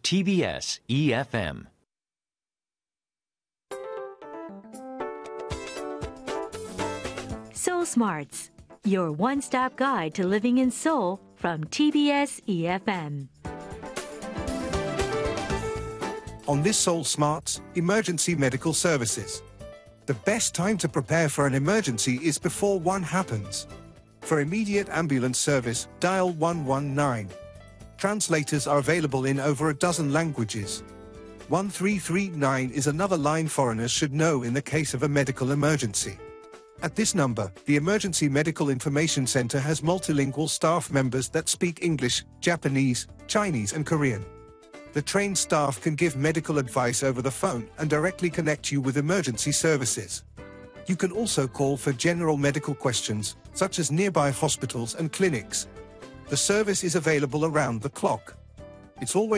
TBS EFM. Seoul Smarts, your one-stop guide to living in Seoul from TBS EFM. On this Seoul Smarts, emergency medical services. The best time to prepare for an emergency is before one happens. For immediate ambulance service, dial 119. Translators are available in over a dozen languages. 1339 is another line foreigners should know in the case of a medical emergency. At this number, the Emergency Medical Information Center has multilingual staff members that speak English, Japanese, Chinese and Korean. The trained staff can give medical advice over the phone and directly connect you with emergency services. You can also call for general medical questions, such as nearby hospitals and clinics. The service is available around the clock. It's always